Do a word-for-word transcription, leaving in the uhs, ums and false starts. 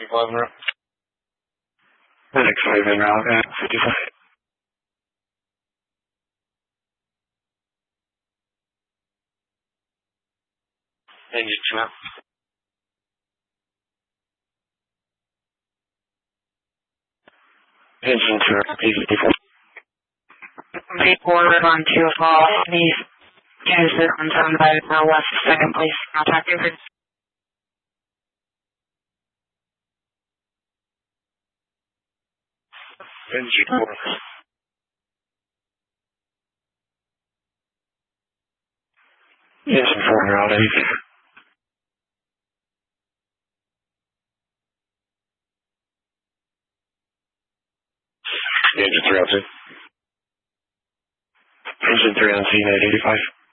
fifty-five en route. X five en route at fifty-five. Engine two out. Engine two out, P fifty-four. Vapor on two fall, please. Exit on seven five Northwest, second place, contact you. Engine four. Engine four en route, eight. Engine three out two. Engine three on scene at eighty-five.